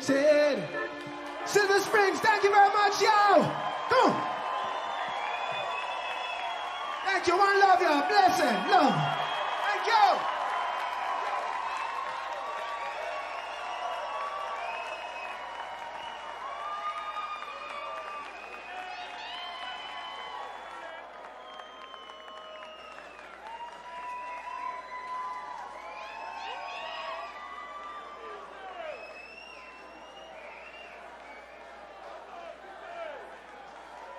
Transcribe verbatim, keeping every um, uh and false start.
Sid. Silver Springs, thank you very much, yo. Come on. Thank you, one love, y'all. Blessing.